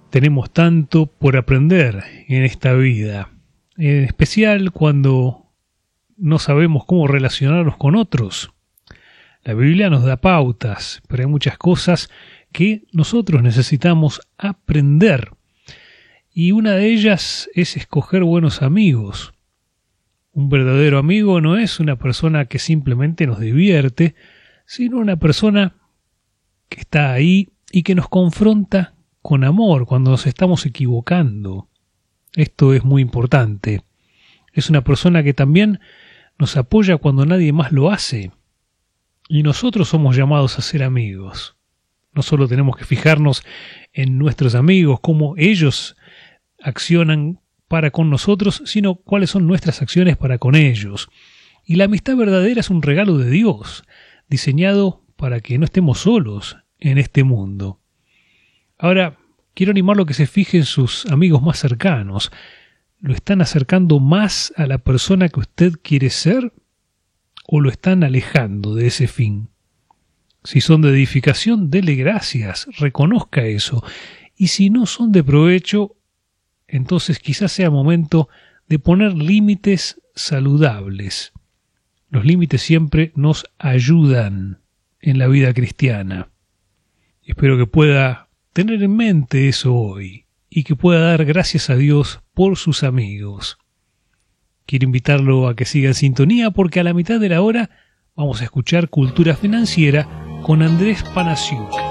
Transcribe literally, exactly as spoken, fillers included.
Tenemos tanto por aprender en esta vida, en especial cuando no sabemos cómo relacionarnos con otros. La Biblia nos da pautas, pero hay muchas cosas que nosotros necesitamos aprender. Y una de ellas es escoger buenos amigos. Un verdadero amigo no es una persona que simplemente nos divierte, sino una persona que está ahí y que nos confronta con amor cuando nos estamos equivocando. Esto es muy importante. Es una persona que también nos apoya cuando nadie más lo hace. Y nosotros somos llamados a ser amigos. No solo tenemos que fijarnos en nuestros amigos, cómo ellos accionan para con nosotros, sino cuáles son nuestras acciones para con ellos. Y la amistad verdadera es un regalo de Dios, diseñado para que no estemos solos en este mundo. Ahora, quiero animarlo a que se fije en sus amigos más cercanos. ¿Lo están acercando más a la persona que usted quiere ser o lo están alejando de ese fin? Si son de edificación, dele gracias, reconozca eso. Y si no son de provecho, entonces quizás sea momento de poner límites saludables. Los límites siempre nos ayudan en la vida cristiana. Espero que pueda tener en mente eso hoy y que pueda dar gracias a Dios por sus amigos. Quiero invitarlo a que siga en sintonía porque a la mitad de la hora vamos a escuchar Cultura Financiera con Andrés Panasiuk.